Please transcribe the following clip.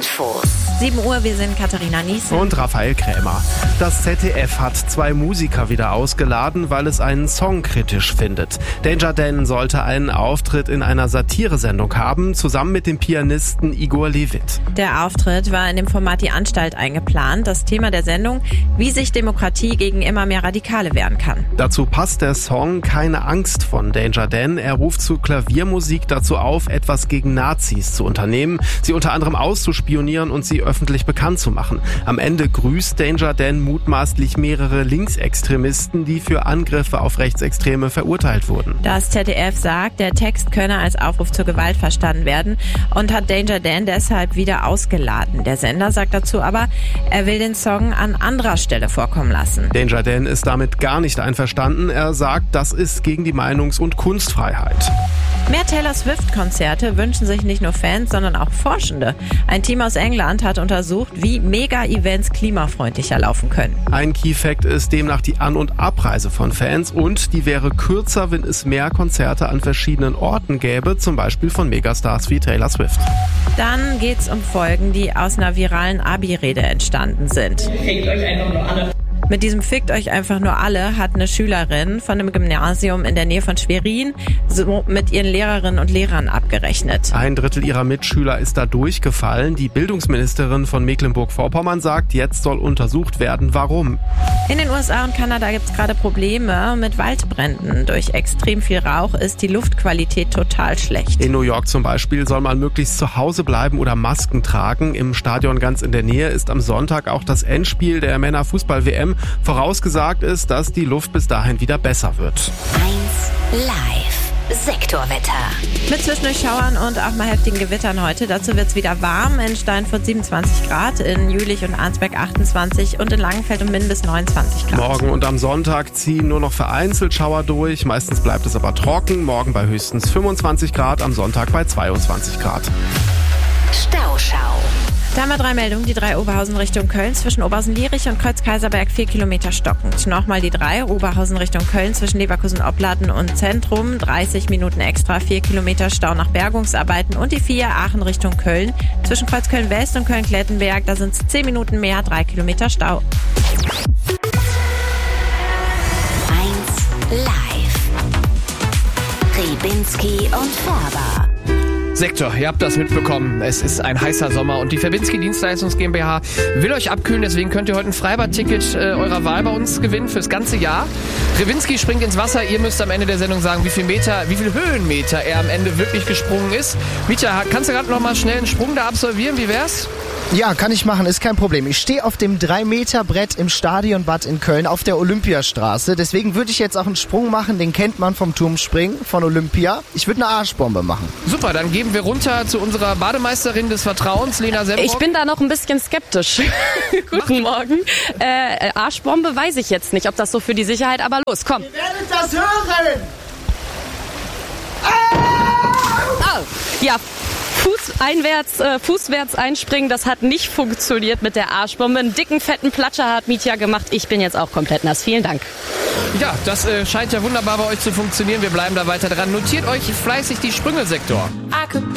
Infos. 7 Uhr, wir sind Katharina Niesen und Raphael Krämer. Das ZDF hat 2 Musiker wieder ausgeladen, weil es einen Song kritisch findet. Danger Dan sollte einen Auftritt in einer Satiresendung haben, zusammen mit dem Pianisten Igor Levit. Der Auftritt war in dem Format Die Anstalt eingeplant. Das Thema der Sendung, wie sich Demokratie gegen immer mehr Radikale wehren kann. Dazu passt der Song Keine Angst von Danger Dan. Er ruft zu Klaviermusik dazu auf, etwas gegen Nazis zu unternehmen, sie unter anderem auszuspionieren und sie öffentlich bekannt zu machen. Am Ende grüßt Danger Dan mutmaßlich mehrere Linksextremisten, die für Angriffe auf Rechtsextreme verurteilt wurden. Das ZDF sagt, der Text könne als Aufruf zur Gewalt verstanden werden und hat Danger Dan deshalb wieder ausgeladen. Der Sender sagt dazu aber, er will den Song an anderer Stelle vorkommen lassen. Danger Dan ist damit gar nicht einverstanden. Er sagt, das ist gegen die Meinungs- und Kunstfreiheit. Mehr Taylor Swift-Konzerte wünschen sich nicht nur Fans, sondern auch Forschende. Ein Team aus England hat untersucht, wie Mega-Events klimafreundlicher laufen können. Ein Key-Fact ist demnach die An- und Abreise von Fans und die wäre kürzer, wenn es mehr Konzerte an verschiedenen Orten gäbe, zum Beispiel von Megastars wie Taylor Swift. Dann geht's um Folgen, die aus einer viralen Abi-Rede entstanden sind. Fickt euch einfach nur alle. Mit diesem Fickt euch einfach nur alle hat eine Schülerin von einem Gymnasium in der Nähe von Schwerin so mit ihren Lehrerinnen und Lehrern abgerechnet. 1/3 ihrer Mitschüler ist da durchgefallen. Die Bildungsministerin von Mecklenburg-Vorpommern sagt, jetzt soll untersucht werden, warum. In den USA und Kanada gibt's gerade Probleme mit Waldbränden. Durch extrem viel Rauch ist die Luftqualität total schlecht. In New York zum Beispiel soll man möglichst zu Hause bleiben oder Masken tragen. Im Stadion ganz in der Nähe ist am Sonntag auch das Endspiel der Männer-Fußball-WM. Vorausgesagt ist, dass die Luft bis dahin wieder besser wird. 1 Live. Sektorwetter. Mit zwischendurch Schauern und auch mal heftigen Gewittern heute. Dazu wird's wieder warm. In Steinfurt 27 Grad, in Jülich und Arnsberg 28 und in Langenfeld und Minden bis 29 Grad. Morgen und am Sonntag ziehen nur noch vereinzelt Schauer durch. Meistens bleibt es aber trocken. Morgen bei höchstens 25 Grad, am Sonntag bei 22 Grad. Stauschau. Da haben wir 3 Meldungen. Die 3 Oberhausen Richtung Köln zwischen Oberhausen-Lierich und Kreuz-Kaiserberg 4 Kilometer stockend. Nochmal die 3 Oberhausen Richtung Köln zwischen Leverkusen-Opladen und Zentrum 30 Minuten extra, 4 Kilometer Stau nach Bergungsarbeiten. Und die 4 Aachen Richtung Köln zwischen Kreuzköln-West und Köln-Klettenberg, da sind es 10 Minuten mehr, 3 Kilometer Stau. 1 Live. Ribinski und Färber. Sektor, ihr habt das mitbekommen. Es ist ein heißer Sommer und die Verbinski Dienstleistungs GmbH will euch abkühlen. Deswegen könnt ihr heute ein Freibad-Ticket eurer Wahl bei uns gewinnen fürs ganze Jahr. Ribinski springt ins Wasser. Ihr müsst am Ende der Sendung sagen, wie viel Höhenmeter er am Ende wirklich gesprungen ist. Mietja, kannst du gerade noch mal schnell einen Sprung da absolvieren? Wie wär's? Ja, kann ich machen, ist kein Problem. Ich stehe auf dem 3-Meter-Brett im Stadionbad in Köln auf der Olympiastraße. Deswegen würde ich jetzt auch einen Sprung machen, den kennt man vom Turmspringen von Olympia. Ich würde eine Arschbombe machen. Super, dann geben wir runter zu unserer Bademeisterin des Vertrauens, Lena Sembrock. Ich bin da noch ein bisschen skeptisch. Guten Morgen. Arschbombe weiß ich jetzt nicht, ob das so für die Sicherheit, aber los, komm. Ihr werdet das hören! Oh, ja. Fußwärts einspringen, das hat nicht funktioniert mit der Arschbombe. Einen dicken, fetten Platscher hat Mietja gemacht. Ich bin jetzt auch komplett nass. Vielen Dank. Ja, das scheint ja wunderbar bei euch zu funktionieren. Wir bleiben da weiter dran. Notiert euch fleißig die Sprünge, Sektor.